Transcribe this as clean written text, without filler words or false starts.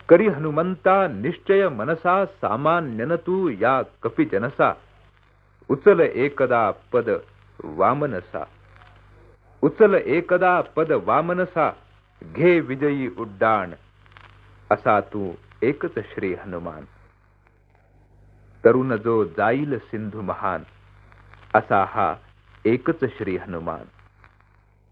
करी हनुमंता निश्चय मनसा सामान्यन तू या कपी जनसा उचल एकदा पद वामनसा उचल एकदा पद वामनसा घे विजयी उड्डाण असा तू एकच श्री हनुमान तरुण जो जाईल सिंधू महान असा हा एकच श्री हनुमान।